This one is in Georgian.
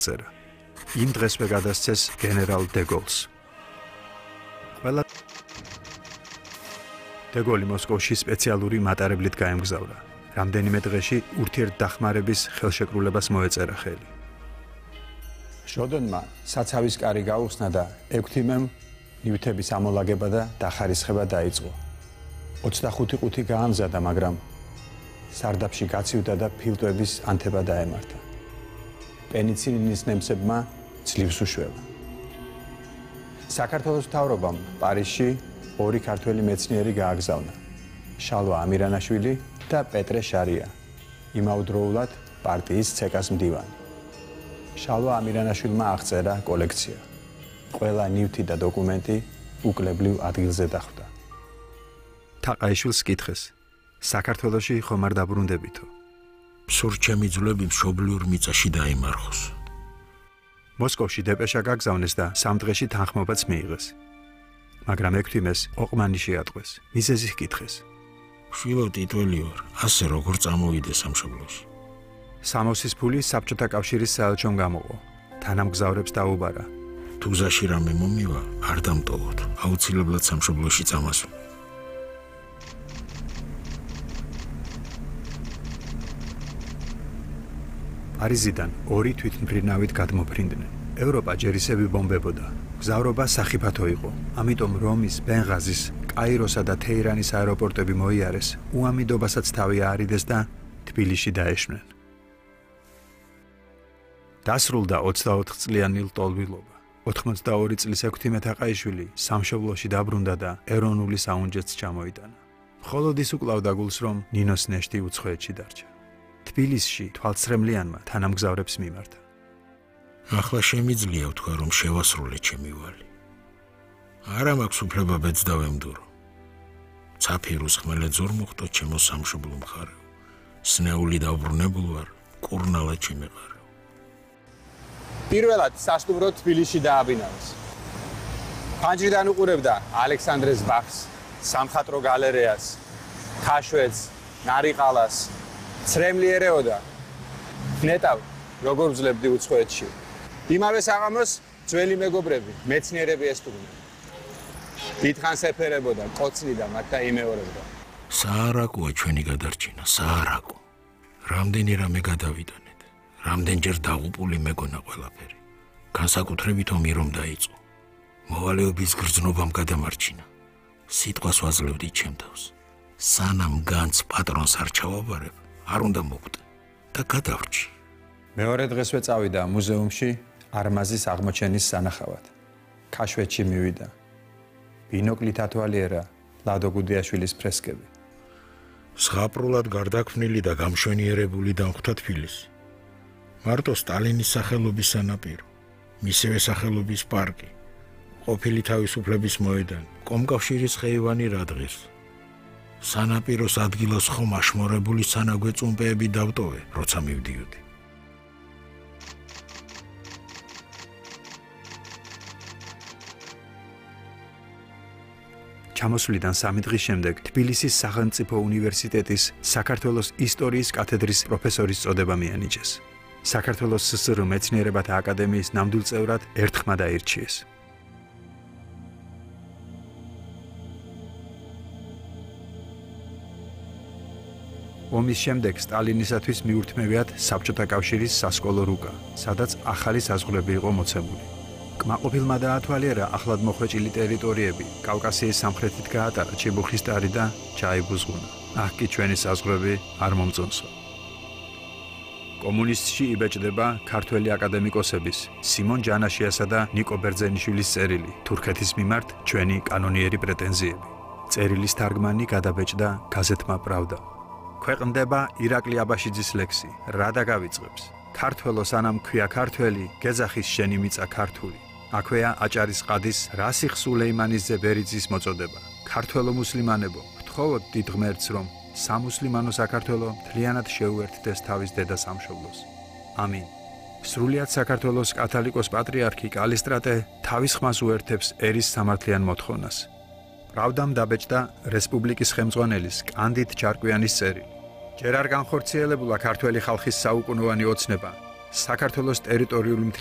წერა. იმ დღესვე გადასცეს გენერალ დე გოლს. ყველა დე გოლი მოსკოვში სპეციალური მატარებლით გაემგზავრა. რამდენიმე დღეში ურთიერთდახმარების ხელშეკრულებას მოეწერა ხელი. ჟოდონმა საცავის კარი გაუხსნა და 6 მემ ნივთების ამოლაგება და დახარისხება დაიწყო. 25 ყუთი გაამზადა, მაგრამ სარდაფში გაცივდა და ფილტვების ანთება დაემართა. პენიცილინის ნემსებმა ძლივს უშველა. საქართველოს მთავრობამ პარიზში 2 ქართველი მეცნიერი გააგზავნა. შალვა ამირანაშვილი და პეტრე შარია. იმავდროულად პარტიის ცეკას მდივანი. შალვა ამირანაშვილმა აღწერა კოლექცია. ყველა ნივთი და დოკუმენტი უკლებლივ ადგილზე დახვდა. თაყაიშვილს კითხეს: საქართველოში ხომ არ დაბრუნდებითო? სურჩემი ძვლები მშობლიურ მიწაში დაიმარხოს. მოსკოვში დეპეშა გაგზავნეს და 3 დღეში თანხმობაც მიიღეს. მაგრამ 6 მეს ოყმანი შეატყვეს. მიზეზი ჰკითხეს. შვილო ტიტველი ვარ, ასე როგორ წამოვიდე სამშობლოში. სამოსის ფული საბჭოთა კავშირის საელჩომ გამოყო. თანამგზავრებს დაუბარა: თუ გზაში რამე მომივა, არ დამტოვოთ. აუცილებლად სამშობლოში წამასვლა. პარიზიდან 2 თვითმფრინავით გადმოფრინდნენ. ევროპა ჯერ ისევ იბომბებოდა. გზავრობა სახიფათო იყო. ამიტომ რომის, ბენღაზის, კაიროსა და თეირანის აეროპორტები მოიარეს, უამიდობასაც თავი აარიდეს და თბილისში დაეშვნენ. დასრულდა 24 წლიანი ლტოლვილობა. 82 წლის 6 თაყაიშვილი სამშობლოში დაბრუნდა და ეროვნული საუნჯეც ჩამოიტანა. მხოლოდ ის უკლავდა გულს, რომ ნინოს ნეშტი უცხოეთში დარჩა. თბილისში თვალცრემლიანმა თანამგზავრებს მიმართა. ახლა შემიძლია ვთქვა, რომ შევასრულე ჩემი ვალი. არა მაქვს უფლება ბედს დავემდურო. ცაფირუს ხმელეთ ზურ მოხდო ჩემო სამშობლო მხარეო. სნეული დავბრუნებულ ვარ, კურნალა ჩემეყარეო. პირველად სასტუმრო თბილისში დააბინავეს. ფანჯრიდან უყურებდა ალექსანდრეს ბაღს, სამხატვრო გალერეას, ქაშვეთს, ნარიყალას, ცრემლი ერეოდა. ნეტავ, როგორ ვძლებდი უცხოეთში. იმავე საღამოს ძველი მეგობრები, მეცნიერები ესტუმრნენ. დიდხანს ეფერებოდა, კოცნიდა მათ და იმეორებდა. საარაკოა ჩვენი გადარჩენა, საარაკო. რამდენი რამე გადავიტანეთ, რამდენჯერ დაღუპული მეგონა ყველაფერი. განსაკუთრებით ომი რომ დაიწყო. მოვალეობის გრძნობამ გადამარჩინა. სიტყვას ვაძლევდი ჩემ თავს. სანამ განც პატრონს არ ჩავაბარებ, არ უნდა მოკვდე და გადავრჩი. მეორე დღესვე წავიდა მუზეუმში არმაზის აღმოჩენის სანახავად. ქაშვეთში მივიდა. ბინოკლით ათვალიერა ლადო გუდიაშვილის ფრესკები. ზღაპრულად გარდაქმნილი და გამშვენიერებული დამხვდა თბილისი. მარტო სტალინის სახელობის სანაპირო, მისივე სახელობის პარკი, ყოფილი თავისუფლების მოედანი, კომკავშირის ხეივანი რადღირს. სანაპიროს ადგილას ხომ აშმორებული სანაგვე წუმპეები დავტოვე, როცა მივდიოდი. ჩამოსვლიდან 3 დღის შემდეგ თბილისის სახელმწიფო უნივერსიტეტის საქართველოს ისტორიის კათედრის პროფესორის წოდება მიანიჭეს. საქართველოს სსრ მეცნიერებათა აკადემიის ნამდვილ წევრად ერთხმა დაირჩიეს. ომის შემდეგ სტალინისათვის მიურთმევიათ საბჭოთა კავშირის სასკოლო რუკა, სადაც ახალი საზღვრები იყო მოცემული. კმაყოფილმა დაათვალიერა ახლად მოხვეჭილი ტერიტორიები, კავკასიის სამხრეთით გაატარა ჩიბუხის ტარი და ჩაიბუზღუნა. აქ კი ჩვენი საზღვრები არ მომწონსო. კომუნისტში იბეჭდება ქართველი აკადემიკოსების სიმონ ჯანაშიასა და ნიკო ბერძენიშვილის წერილი თურქეთის მიმართ ჩვენი კანონიერი პრეტენზიები. წერილის თარგმანი გადაბეჭდა გაზეთმა პრავდა. ქვეყნდება ირაკლი აბაშიძის ლექსი რა დაგავიწყებს. ქართველო სანამ ქვია ქართველი, გეძახის შენი მიწა ქართული. აქვეა აჭარის ყადის რასიხ სულეიმანიძე ბერიძის მოწოდება. ქართველო მუსლიმანებო, გთხოვოთ დიდ ღმერთს, რომ სამუსლიმანო საქართველო მთლიანად შეუერთდეს თავის დედა სამშობლოს. ამინ. სრულიად საქართველოს კათოლიკოს პატრიარქი კალისტრატე თავის ხმას უერთებს ერის სამართლიან მოთხოვნას. პრავდამ დაბეჭდა რესპუბლიკის ხელმძღვანელის კანდიდ ჩარკვიანის წერილი. ჯერ არ განხორციელებულა ქართველი ხალხის საუკუნოვანი ოცნება, საქართველოს ტერიტორიული